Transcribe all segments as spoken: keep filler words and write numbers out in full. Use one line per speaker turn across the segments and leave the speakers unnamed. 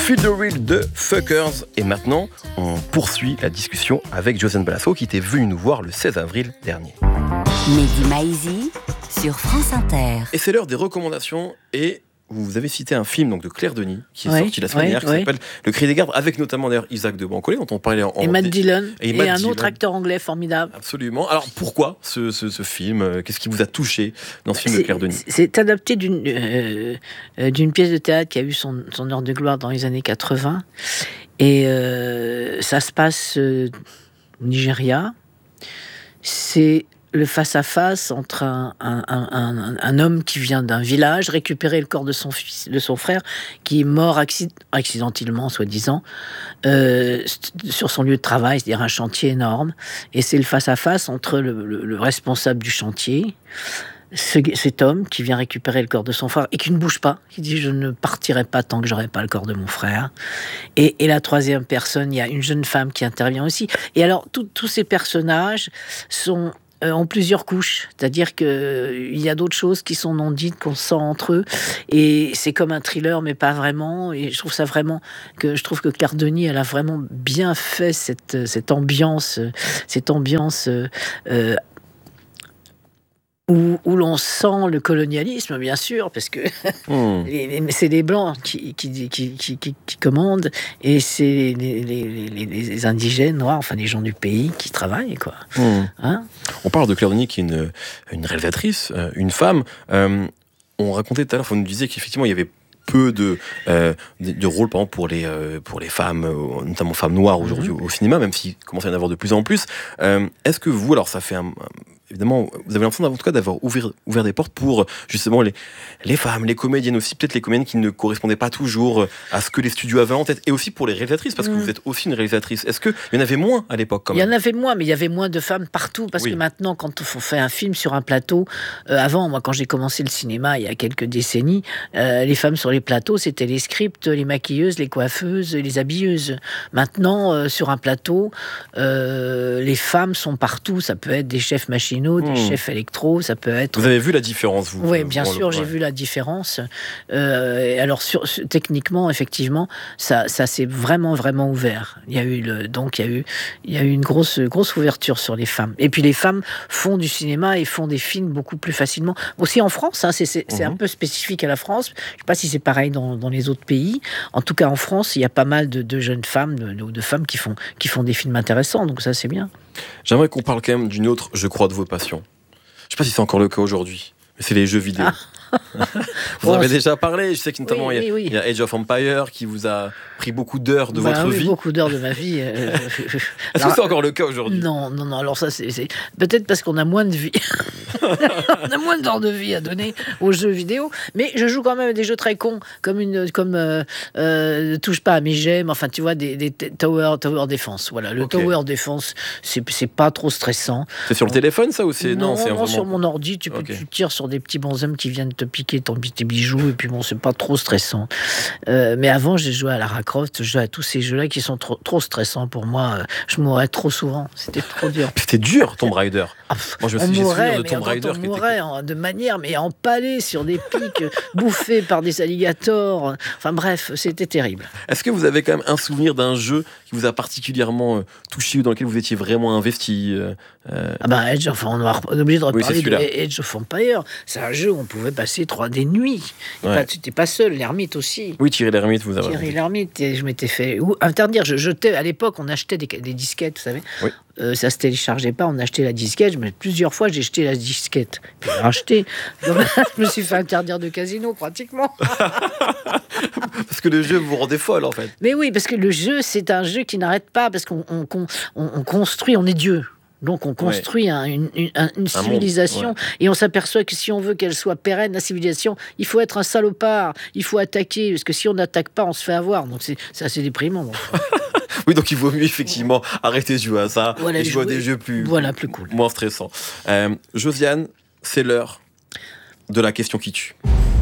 Feel the Real de Fuckers. Et maintenant, on poursuit la discussion avec Josiane Balasco qui était venue nous voir le seize avril dernier.
Mehdi Maizi sur France Inter.
Et c'est l'heure des recommandations et vous avez cité un film donc, de Claire Denis qui est
oui,
sorti la semaine
oui,
dernière qui
oui.
s'appelle Le Cri des Gardes, avec notamment d'ailleurs Isaac de Bancolé dont on parlait en
Et Matt
dé-
Dillon
et,
et,
Matt
un
Dillon.
autre acteur anglais formidable.
Absolument. Alors pourquoi ce, ce, ce film? Qu'est-ce qui vous a touché dans ce film
C'est,
de Claire Denis?
c'est adapté d'une, euh, euh, d'une pièce de théâtre qui a eu son, son heure de gloire dans les années quatre-vingts. Et euh, ça se passe euh, au Nigeria. C'est le face-à-face entre un, un, un, un, un homme qui vient d'un village récupérer le corps de son fils, de son frère, qui est mort accident, accidentellement, soi-disant, euh, sur son lieu de travail, c'est-à-dire un chantier énorme. Et c'est le face-à-face entre le, le, le responsable du chantier, ce, cet homme qui vient récupérer le corps de son frère et qui ne bouge pas, qui dit « je ne partirai pas tant que j'aurai pas le corps de mon frère ». Et, et la troisième personne, il y a une jeune femme qui intervient aussi. Et alors, tous ces personnages sont... Euh, en plusieurs couches, c'est-à-dire qu'il euh, y a d'autres choses qui sont non dites, qu'on sent entre eux, et c'est comme un thriller, mais pas vraiment, et je trouve ça vraiment, que je trouve que Claire Denis, elle a vraiment bien fait cette, cette ambiance, cette ambiance euh, Où, où l'on sent le colonialisme, bien sûr, parce que mmh. les, les, c'est les Blancs qui, qui, qui, qui, qui, qui commandent, et c'est les, les, les, les indigènes noirs, enfin les gens du pays qui travaillent, quoi. Mmh. Hein?
On parle de Claire Denis, qui est une, une réalisatrice, une femme. Euh, on racontait tout à l'heure, on nous disait qu'effectivement, il y avait peu de, euh, de, de rôles, par exemple, pour les, euh, pour les femmes, euh, notamment femmes noires aujourd'hui mmh. au cinéma, même s'il commence à y en avoir de plus en plus. Euh, est-ce que vous, alors ça fait un... Évidemment, vous avez l'impression en tout cas d'avoir ouvert, ouvert des portes pour justement les, les femmes, les comédiennes aussi, peut-être les comédiennes qui ne correspondaient pas toujours à ce que les studios avaient en tête, et aussi pour les réalisatrices, parce que mmh. vous êtes aussi une réalisatrice. Est-ce qu'il y en avait moins à l'époque quand même?
Il y en avait moins, mais il y avait moins de femmes partout, parce oui. que maintenant, quand on fait un film sur un plateau, euh, avant, moi quand j'ai commencé le cinéma il y a quelques décennies, euh, les femmes sur les plateaux, c'était les scripts, les maquilleuses, les coiffeuses, les habilleuses. Maintenant, euh, sur un plateau, euh, les femmes sont partout, ça peut être des chefs machinaux, des mmh. chefs électro, ça peut être...
Vous avez vu la différence, vous?
Oui, bien sûr, le... j'ai ouais. vu la différence. Euh, alors, sur, techniquement, effectivement, ça, ça s'est vraiment, vraiment ouvert. Il y a eu, le, donc, il y a eu, il y a eu une grosse, grosse ouverture sur les femmes. Et puis, les femmes font du cinéma et font des films beaucoup plus facilement. Aussi en France, hein, c'est, c'est, mmh. c'est un peu spécifique à la France. Je ne sais pas si c'est pareil dans, dans les autres pays. En tout cas, en France, il y a pas mal de, de jeunes femmes, de, de, de femmes qui font, qui font des films intéressants. Donc ça, c'est bien.
J'aimerais qu'on parle quand même d'une autre, je crois, de vos passions. Je ne sais pas si c'est encore le cas aujourd'hui, mais c'est les jeux vidéo. Ah. Vous en avez déjà parlé. Je sais que notamment oui, oui, oui. il y a Age of Empires qui vous a pris beaucoup d'heures de
bah,
votre
oui,
vie.
Beaucoup d'heures de ma vie. Euh...
Est-ce alors, que c'est encore le cas aujourd'hui?
Non, non, non. Alors ça, c'est, c'est... peut-être parce qu'on a moins de vie. On a moins d'heures de vie à donner aux jeux vidéo. Mais je joue quand même à des jeux très cons, comme une, comme euh, euh, touche pas à mes gemmes. Enfin, tu vois, des, des tower, tower defense. Voilà, le okay. tower defense, c'est, c'est pas trop stressant.
C'est sur le téléphone, ça, ou c'est
non,
non, c'est
non
vraiment...
sur mon ordi. Tu, peux, okay. tu tires sur des petits bonshommes qui viennent te piquer ton, tes bijoux, et puis bon, c'est pas trop stressant. Euh, mais avant, j'ai joué à Lara Croft, je jouais à tous ces jeux-là qui sont trop, trop stressants pour moi. Je mourais trop souvent. C'était trop dur.
C'était dur, Tomb Raider.
Ah,
moi, je me
suis
souviens
mourait,
de Tomb Raider.
On mourait en, de manière, mais empalé sur des pics, bouffé par des alligators. Enfin bref, c'était terrible.
Est-ce que vous avez quand même un souvenir d'un jeu qui vous a particulièrement euh, touché ou dans lequel vous étiez vraiment investi euh,
Ah bah Edge of, on est obligé de reparler oui, de Age of Empires. C'est un jeu où on pouvait passer trois des nuits. Ouais. Tu n'étais pas seul, l'ermite aussi.
Oui, Thierry Lhermitte, vous avez.
Thierry Lhermitte, je m'étais fait ou, interdire. Je jetais à l'époque, on achetait des, des disquettes, vous savez. Oui. Euh, ça se téléchargeait pas, on achetait la disquette. Mais plusieurs fois, j'ai jeté la disquette. Puis j'ai racheté. Donc, je me suis fait interdire de casino pratiquement.
Parce que le jeu vous rendait folle en fait.
Mais oui, parce que le jeu, c'est un jeu qui n'arrête pas parce qu'on on, on, on construit, on est Dieu. Donc on construit ouais. un, une, une, une civilisation monde, ouais. et on s'aperçoit que si on veut qu'elle soit pérenne, la civilisation, il faut être un salopard, il faut attaquer, parce que si on n'attaque pas, on se fait avoir. Donc c'est, c'est assez déprimant. Donc.
Oui, donc il vaut mieux effectivement arrêter de jouer à ça
voilà,
et jouer à des jeux plus,
voilà, plus cool.
moins stressants. Euh, Josiane, c'est l'heure de la question qui tue.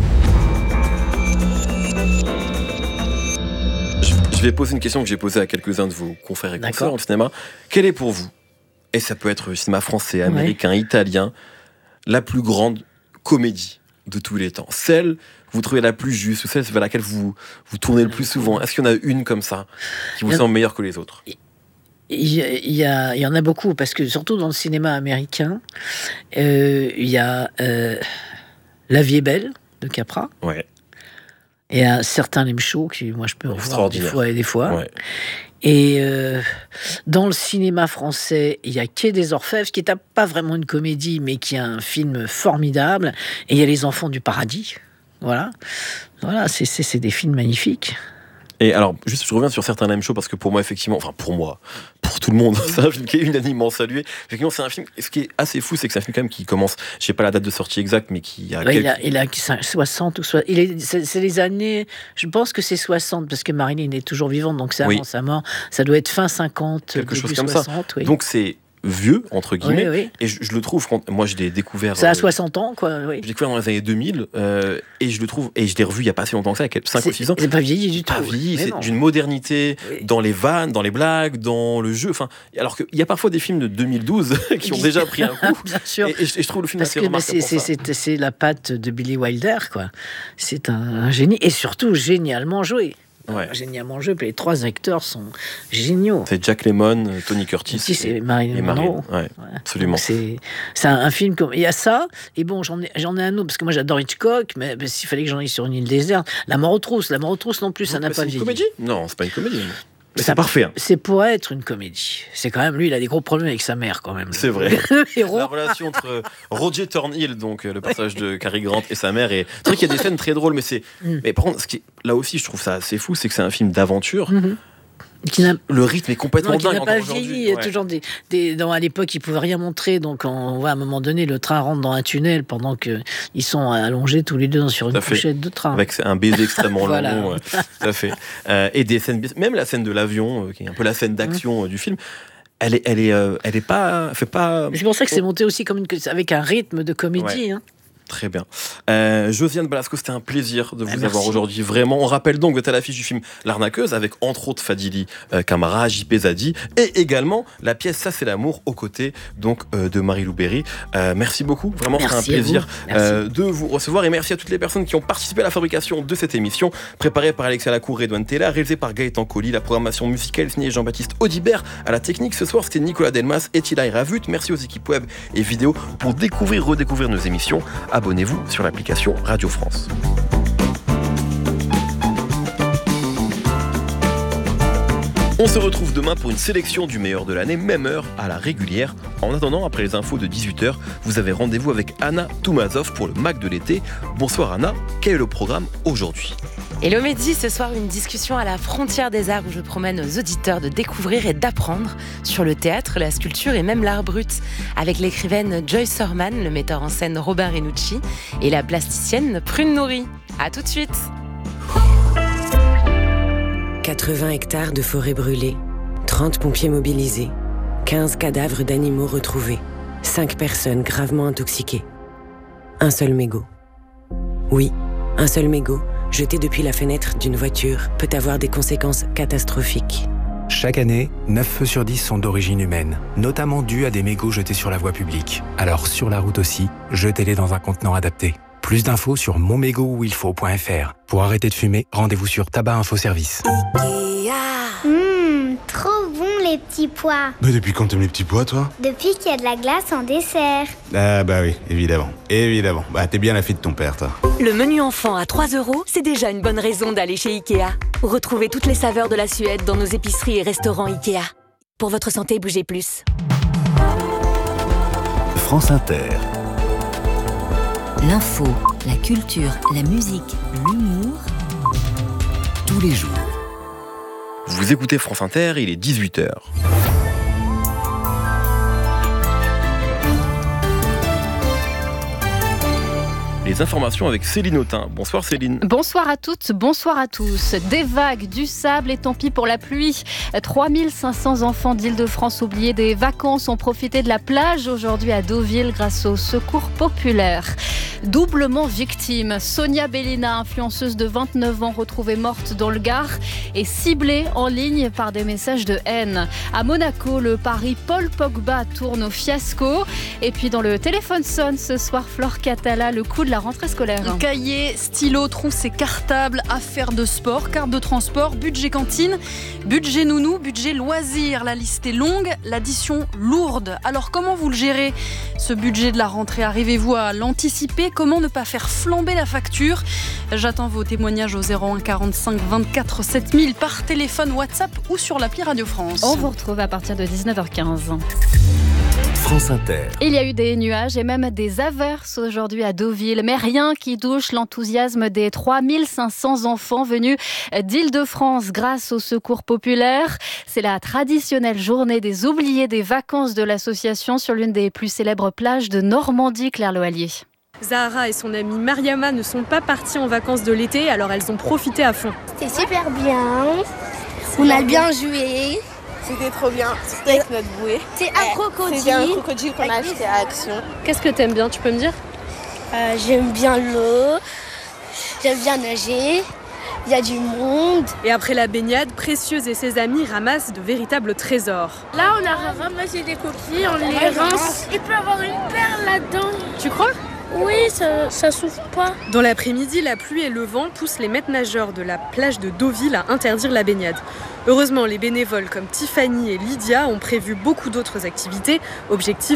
Je, je vais poser une question que j'ai posée à quelques-uns de vos confrères et consoeurs en cinéma. Quelle est pour vous, et ça peut être cinéma français, américain, ouais. italien, la plus grande comédie de tous les temps? Celle que vous trouvez la plus juste, ou celle vers laquelle vous vous tournez le plus souvent? Est-ce qu'il y en a une comme ça qui vous
Il y en-
semble meilleure que les autres?
Il y, a- il y a- il y en a beaucoup, parce que surtout dans le cinéma américain, euh, il y a euh, La vie est belle de Capra.
Ouais,
Et il y a certains Lem Show qui, moi, je peux revoir des
Extraordinaire.
fois et des fois.
ouais.
Et euh, dans le cinéma français, il y a Quai des Orfèvres, qui n'est pas vraiment une comédie, mais qui est un film formidable. Et il y a Les Enfants du Paradis. Voilà, voilà, c'est, c'est, c'est des films magnifiques.
Et alors, juste, je reviens sur certains Lem Show parce que pour moi, effectivement, enfin pour moi, pour tout le monde, c'est un film qui est unanimement salué. Effectivement, c'est un film. Ce qui est assez fou, c'est que c'est un film quand même qui commence. Je sais pas la date de sortie exacte, mais qui a.
Ouais,
quelques...
il, a, il a soixante ou soixante. Il est, c'est, c'est les années. Je pense que c'est soixante parce que Marilyn est toujours vivante, donc c'est avant
Oui.
sa mort. Ça doit être fin cinquante,
Quelque chose
début
comme ça.
soixante. Oui.
Donc c'est vieux entre guillemets.
oui, oui.
Et je, je le trouve. Quand, moi, je l'ai découvert.
Ça a
euh,
soixante ans, quoi. Oui.
Je l'ai découvert dans les années deux mille euh, et je le trouve et je l'ai revu il y a pas si longtemps que ça, il y a cinq
C'est-
ou six ans.
C'est pas vieilli du tout.
Pas vieilli,
Mais
c'est
non.
d'une modernité
Oui.
dans les vannes, dans les blagues, dans le jeu. Enfin, alors qu'il y a parfois des films de deux mille douze qui ont déjà pris un coup.
Bien sûr.
Et, et je, et je trouve le film
Parce
assez
que bah,
remarquable
c'est,
pour
c'est,
ça.
c'est, c'est la patte de Billy Wilder, quoi. C'est un, un génie et surtout génialement joué.
Ouais.
Génialement joué. Puis les trois acteurs sont géniaux.
C'est Jack Lemmon, Tony Curtis
Ici, c'est
et,
Marilyn
et
Monroe.
Marilyn. Ouais,
Ouais.
absolument.
Donc, C'est, c'est un, un film comme. Il y a ça, et bon, j'en ai, j'en ai un autre, parce que moi j'adore Hitchcock, mais bah, s'il fallait que j'en aille sur une île déserte, La mort aux trousses. La mort aux trousses non plus, ça n'a
Mais
pas
c'est une
vieilli.
comédie? Non, c'est pas une comédie. Mais
Ça-
c'est parfait. hein.
C'est pour être une comédie. C'est quand même, lui, il a des gros problèmes avec sa mère, quand même.
C'est vrai.
Le héros.
La relation entre Roger Thornhill, donc euh, le personnage de Cary Grant, et sa mère, et c'est vrai qu'il y a des scènes très drôles, mais c'est.
Mm.
Mais par contre, ce qui là aussi, je trouve ça assez fou, c'est que c'est un film d'aventure.
Mhm. Qui n'a
Le rythme est complètement
Non, qui
dingue
n'a
encore
pas
aujourd'hui.
vieilli. Il y a
Ouais.
toujours des, des dans, à l'époque, ils pouvaient rien montrer, donc on voit à un moment donné le train rentre dans un tunnel pendant que ils sont allongés tous les deux sur
Tout à
une
fait.
couchette de train.
Avec un baiser extrêmement
Voilà.
long, ouais. Tout à fait. Euh, et des scènes, même la scène de l'avion, euh, qui est un peu la scène d'action euh, du film, elle est, elle est, euh, elle est pas, elle fait pas.
C'est pour ça que c'est monté aussi comme une, avec un rythme de comédie.
Ouais.
Hein.
Très bien. Euh, Josiane Balasco, c'était un plaisir de vous
Ah, merci.
avoir aujourd'hui. Vraiment, on rappelle donc que tu as l'affiche du film L'Arnaqueuse avec entre autres Fadili euh, Camara, J P Zadi et également la pièce Ça c'est l'amour aux côtés donc euh, de Marie-Lou Berry. Euh, merci beaucoup, vraiment c'est un
Merci à
plaisir
vous. Merci.
euh, de vous recevoir et merci à toutes les personnes qui ont participé à la fabrication de cette émission préparée par Alexia Lacour et Edouane Tella, réalisée par Gaëtan Colli, la programmation musicale signée Jean-Baptiste Audibert à la technique. Ce soir c'était Nicolas Delmas et Thilaï Ravut. Merci aux équipes web et vidéo pour découvrir, redécouvrir nos émissions. Abonnez-vous sur l'application Radio France. On se retrouve demain pour une sélection du meilleur de l'année, même heure à la régulière. En attendant, après les infos de dix-huit heures, vous avez rendez-vous avec Anna Toumazov pour le Mac de l'été. Bonsoir Anna, quel est le programme aujourd'hui?
Hello Mehdi, ce soir une discussion à la frontière des arts où je promène aux auditeurs de découvrir et d'apprendre sur le théâtre, la sculpture et même l'art brut avec l'écrivaine Joyce Orman, le metteur en scène Robin Renucci et la plasticienne Prune Nourri. À tout de suite.
quatre-vingts hectares de forêt brûlée, trente pompiers mobilisés, quinze cadavres d'animaux retrouvés, cinq personnes gravement intoxiquées. Un seul mégot. Oui, un seul mégot, jeté depuis la fenêtre d'une voiture, peut avoir des conséquences catastrophiques.
Chaque année, neuf feux sur dix sont d'origine humaine, notamment dus à des mégots jetés sur la voie publique. Alors sur la route aussi, jetez-les dans un contenant adapté. Plus d'infos sur mon mégot où il faut point f r. Pour arrêter de fumer, rendez-vous sur Tabac Info Service.
Hum, trop bon les petits pois.
Mais depuis quand t'aimes les petits pois, toi?
Depuis qu'il y a de la glace en dessert.
Ah bah oui, évidemment. Évidemment. Bah t'es bien la fille de ton père, toi.
Le menu enfant à trois euros, c'est déjà une bonne raison d'aller chez Ikea. Retrouvez toutes les saveurs de la Suède dans nos épiceries et restaurants Ikea. Pour votre santé, bougez plus.
France Inter.
L'info, la culture, la musique, l'humour.
Tous les jours.
Vous écoutez France Inter, il est dix-huit heures. Les informations avec Céline Autain. Bonsoir Céline.
Bonsoir à toutes, bonsoir à tous. Des vagues, du sable et tant pis pour la pluie. trois mille cinq cents enfants d'Île-de-France oubliés des vacances ont profité de la plage aujourd'hui à Deauville grâce au secours populaire. Doublement victime, Sonia Bellina, influenceuse de vingt-neuf ans, retrouvée morte dans le Gard et ciblée en ligne par des messages de haine. À Monaco, le pari Paul Pogba tourne au fiasco. Et puis dans le téléphone sonne ce soir, Flore Catala, le coup de la rentrée scolaire.
Cahiers, stylos, trousses et cartables, affaires de sport, carte de transport, budget cantine, budget nounou, budget loisirs. La liste est longue, l'addition lourde. Alors comment vous le gérez, ce budget de la rentrée? Arrivez-vous à l'anticiper? Comment ne pas faire flamber la facture? J'attends vos témoignages au zéro un quarante-cinq vingt-quatre sept mille par téléphone, WhatsApp ou sur l'appli Radio France.
On vous retrouve à partir de dix-neuf heures quinze.
France Inter.
Il y a eu des nuages et même des averses aujourd'hui à Deauville, mais rien qui douche l'enthousiasme des trois mille cinq cents enfants venus d'Île-de-France grâce au Secours populaire. C'est la traditionnelle journée des oubliés des vacances de l'association sur l'une des plus célèbres plages de Normandie, Claire Loallier.
Zahara et son amie Mariama ne sont pas parties en vacances de l'été, alors elles ont profité à fond.
C'était super bien, on a bien joué.
C'était trop bien, surtout avec notre bouée.
C'est un crocodile.
C'était un crocodile qu'on a acheté à Action.
Qu'est-ce que t'aimes bien, tu peux me dire?
euh, J'aime bien l'eau, j'aime bien nager, il y a du monde.
Et après la baignade, Précieuse et ses amis ramassent de véritables trésors.
Là, on a ramassé des coquilles, on les rince. Il peut y avoir une perle là-dedans.
Tu crois?
Oui, ça, ça souffle pas.
Dans l'après-midi, la pluie et le vent poussent les maîtres nageurs de la plage de Deauville à interdire la baignade. Heureusement, les bénévoles comme Tiffany et Lydia ont prévu beaucoup d'autres activités. Objectif